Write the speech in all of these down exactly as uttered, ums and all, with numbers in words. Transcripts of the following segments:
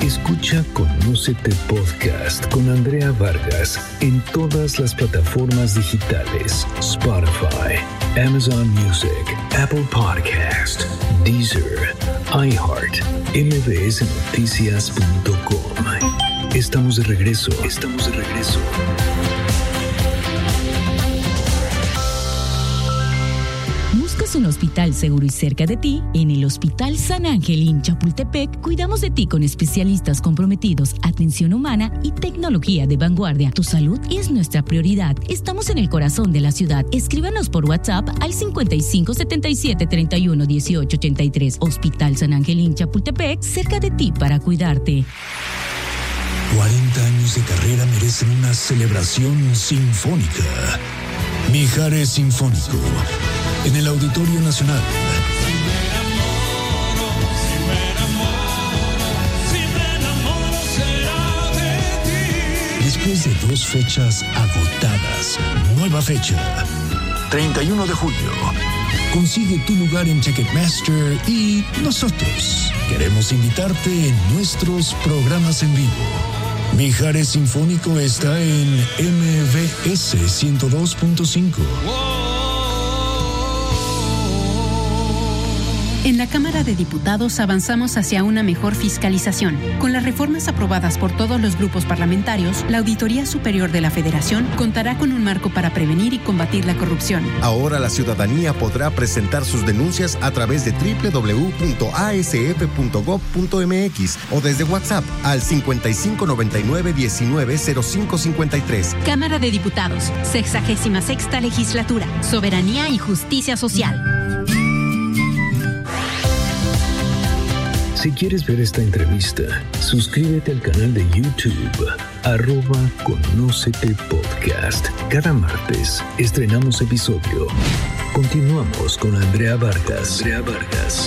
Escucha Conócete Podcast con Andrea Vargas en todas las plataformas digitales: Spotify, Amazon Music, Apple Podcast, Deezer, iHeart, m b s noticias punto com. Estamos de regreso, estamos de regreso. ¿Buscas un hospital seguro y cerca de ti? En el Hospital San Ángel en Chapultepec cuidamos de ti con especialistas comprometidos, atención humana y tecnología de vanguardia. Tu salud es nuestra prioridad. Estamos en el corazón de la ciudad. Escríbanos por WhatsApp al cincuenta y cinco setenta y siete treinta y uno dieciocho ochenta y tres. Hospital San Ángel en Chapultepec, cerca de ti para cuidarte. cuarenta años de carrera merecen una celebración sinfónica. Mijares Sinfónico, en el Auditorio Nacional. Si me enamoro, si me enamoro, si me enamoro, será de ti. Después de dos fechas agotadas, nueva fecha, treinta y uno de julio. Consigue tu lugar en Ticketmaster y nosotros queremos invitarte en nuestros programas en vivo. Mijares Sinfónico está en M V S ciento dos punto cinco. En la Cámara de Diputados avanzamos hacia una mejor fiscalización. Con las reformas aprobadas por todos los grupos parlamentarios, la Auditoría Superior de la Federación contará con un marco para prevenir y combatir la corrupción. Ahora la ciudadanía podrá presentar sus denuncias a través de doble u doble u doble u punto a s f punto gob punto m x o desde WhatsApp al cincuenta y cinco noventa y nueve diecinueve cero cinco cincuenta y tres. Cámara de Diputados, sexagésima sexta legislatura, soberanía y justicia social. Si quieres ver esta entrevista, suscríbete al canal de YouTube, arroba Conócete Podcast. Cada martes estrenamos episodio. Continuamos con Andrea Vargas. Andrea Vargas.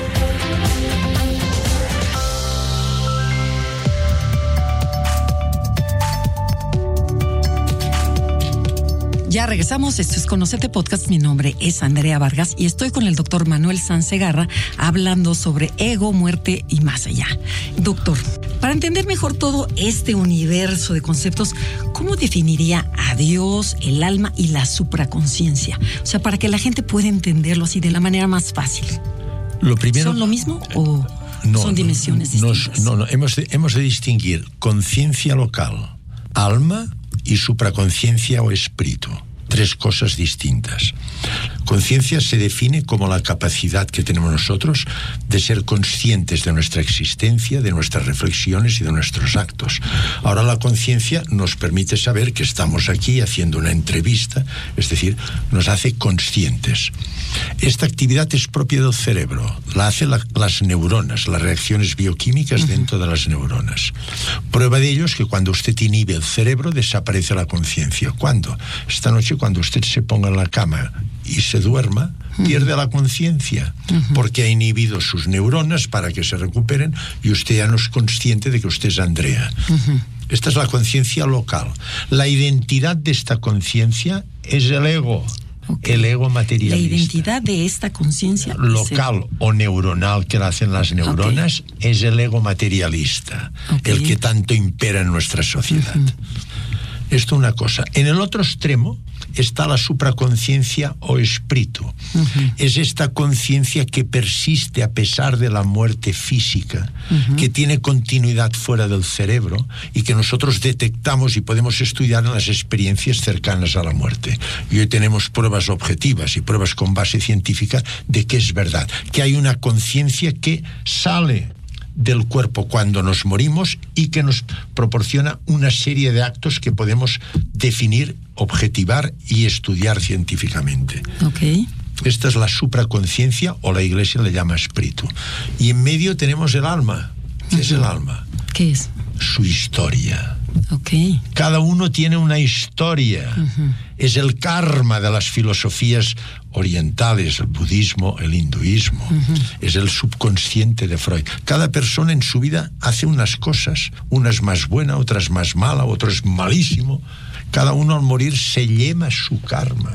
Ya regresamos, esto es Conócete Podcast, mi nombre es Andrea Vargas y estoy con el doctor Manuel Sanz Segarra hablando sobre ego, muerte y más allá. Doctor, para entender mejor todo este universo de conceptos, ¿cómo definiría a Dios, el alma y la supraconciencia? O sea, para que la gente pueda entenderlo así de la manera más fácil. Lo primero, ¿Son lo mismo o no, son dimensiones no, distintas? No, no, hemos de, hemos de distinguir conciencia local, alma y supraconciencia o espíritu. Tres cosas distintas. Conciencia se define como la capacidad que tenemos nosotros de ser conscientes de nuestra existencia, de nuestras reflexiones y de nuestros actos. Ahora la conciencia nos permite saber que estamos aquí haciendo una entrevista, es decir, nos hace conscientes. Esta actividad es propia del cerebro, la hacen la, las neuronas, las reacciones bioquímicas uh-huh. dentro de las neuronas. Prueba de ello es que cuando usted inhibe el cerebro desaparece la conciencia. ¿Cuándo? Esta noche, cuando usted se ponga en la cama y se duerma, uh-huh. pierde la conciencia, uh-huh. porque ha inhibido sus neuronas para que se recuperen y usted ya no es consciente de que usted es Andrea. Uh-huh. Esta es la conciencia local. La identidad de esta conciencia es el ego. Okay. El ego materialista. La identidad de esta conciencia local el... o neuronal que la hacen las neuronas okay. es el ego materialista, okay. el que tanto impera en nuestra sociedad. Uh-huh. Esto una cosa. En el otro extremo está la supraconciencia o espíritu. Uh-huh. Es esta conciencia que persiste a pesar de la muerte física, uh-huh. que tiene continuidad fuera del cerebro y que nosotros detectamos y podemos estudiar en las experiencias cercanas a la muerte. Y hoy tenemos pruebas objetivas y pruebas con base científica de que es verdad, que hay una conciencia que sale del cuerpo cuando nos morimos y que nos proporciona una serie de actos que podemos definir, objetivar y estudiar científicamente. Okay. Esta es la supraconciencia, o la Iglesia le llama espíritu. Y en medio tenemos el alma. ¿Qué uh-huh. es el alma? ¿Qué es? Su historia. Okay. Cada uno tiene una historia. Uh-huh. Es el karma de las filosofías orientales, el budismo, el hinduismo. Uh-huh. Es el subconsciente de Freud. Cada persona en su vida hace unas cosas, unas más buena, otras más mala, otras malísimo. Cada uno al morir se lleva su karma.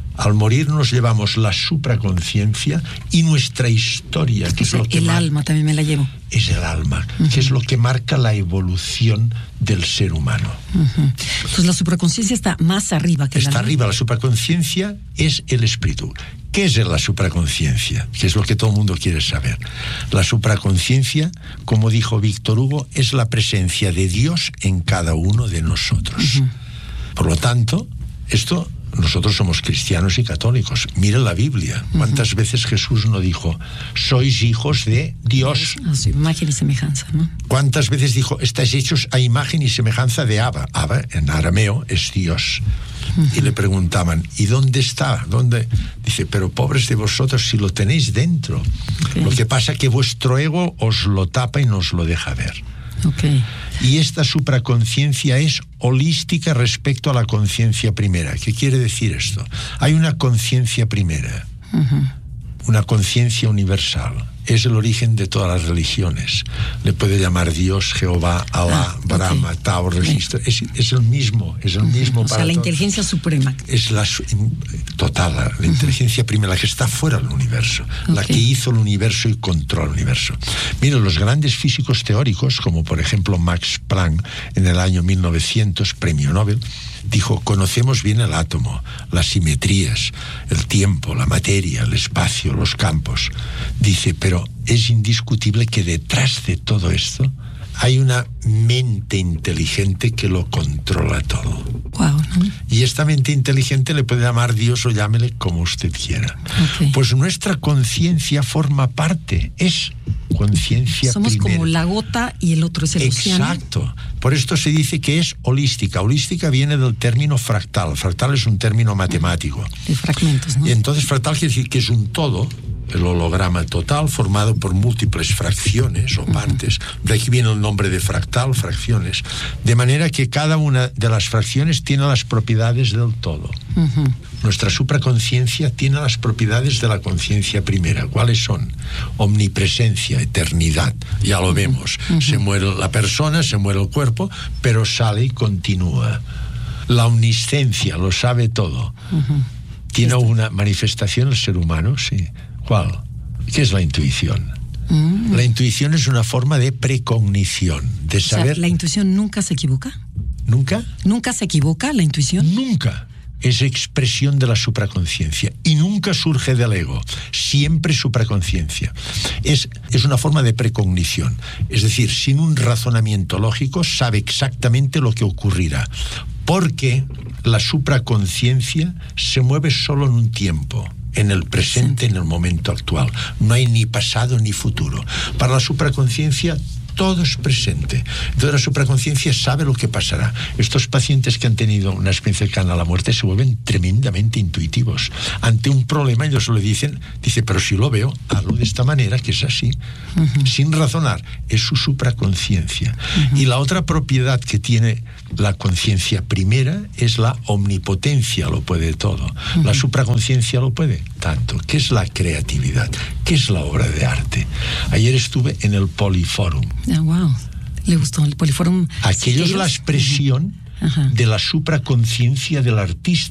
Al morir nos llevamos la supraconciencia y nuestra historia, que o sea, es lo que el mar- alma también me la llevo. Es el alma, uh-huh. que es lo que marca la evolución del ser humano. Uh-huh. Entonces la supraconciencia está más arriba que Está el alma. arriba, la supraconciencia es el espíritu. ¿Qué es la supraconciencia? Que es lo que todo el mundo quiere saber. La supraconciencia, como dijo Víctor Hugo, es la presencia de Dios en cada uno de nosotros. Uh-huh. Por lo tanto, esto... Nosotros somos cristianos y católicos. Miren la Biblia. ¿Cuántas uh-huh. veces Jesús no dijo, sois hijos de Dios? A su imagen y semejanza, ¿no? ¿Cuántas veces dijo, estáis hechos a imagen y semejanza de Abba? Abba, en arameo, es Dios. Uh-huh. Y le preguntaban, ¿y dónde está? ¿Dónde? Dice, pero pobres de vosotros si lo tenéis dentro. Okay. Lo que pasa es que vuestro ego os lo tapa y no os lo deja ver. Okay. Y esta supraconciencia es holística respecto a la conciencia primera. ¿Qué quiere decir esto? Hay una conciencia primera, uh-huh. una conciencia universal. Es el origen de todas las religiones. Le puede llamar Dios, Jehová, Alá, ah, Brahma, okay. Tao, registro. Es, es el mismo, es el mismo uh-huh. para O sea, la todos. inteligencia suprema. Es la total, la, la uh-huh. inteligencia primera, la que está fuera del universo, okay. la que hizo el universo y controla el universo. Miren, los grandes físicos teóricos, como por ejemplo Max Planck, en el año mil novecientos, premio Nobel, dijo, conocemos bien el átomo, las simetrías, el tiempo, la materia, el espacio, los campos. Dice, pero es indiscutible que detrás de todo esto hay una mente inteligente que lo controla todo. Wow, ¿no? Y esta mente inteligente le puede llamar Dios o llámele como usted quiera. Okay. Pues nuestra conciencia forma parte, es conciencia Somos primera. como la gota y el otro es el océano. Exacto. Por esto se dice que es holística. Holística viene del término fractal. Fractal es un término matemático. De fragmentos, ¿no? Y entonces fractal quiere decir que es un todo, el holograma total, formado por múltiples fracciones o partes. De aquí viene el nombre de fractal, fracciones. De manera que cada una de las fracciones tiene las propiedades del todo. Uh-huh. Nuestra supraconciencia tiene las propiedades de la conciencia primera. ¿Cuáles son? Omnipresencia, eternidad. Ya lo vemos. Uh-huh. Se muere la persona, se muere el cuerpo, pero sale y continúa. La omniscencia, lo sabe todo. Uh-huh. Tiene ¿Esto? Una manifestación el ser humano, sí. ¿Cuál? ¿Qué es la intuición? Mm. La intuición es una forma de precognición, de saber... O sea, ¿la intuición nunca se equivoca? ¿Nunca? ¿Nunca se equivoca la intuición? Nunca. Es expresión de la supraconciencia y nunca surge del ego, siempre supraconciencia. Es, es una forma de precognición, es decir, sin un razonamiento lógico sabe exactamente lo que ocurrirá, porque la supraconciencia se mueve solo en un tiempo, en el presente, en el momento actual. No hay ni pasado ni futuro. Para la supraconciencia todo es presente. Entonces la supraconciencia sabe lo que pasará. Estos pacientes que han tenido una experiencia cercana a la muerte se vuelven tremendamente intuitivos. Ante un problema ellos le dicen, dice, pero si lo veo, hazlo de esta manera, que es así. Uh-huh. Sin razonar, es su supraconciencia. Uh-huh. Y la otra propiedad que tiene la conciencia primera es la omnipotencia, lo puede todo. Uh-huh. La supraconciencia lo puede tanto. ¿Qué es la creatividad? ¿Qué es la obra de arte? Ayer estuve en el Poliforum. Ah, wow. Le gustó el Poliforum. Aquello es la expresión uh-huh. de la supraconciencia del artista.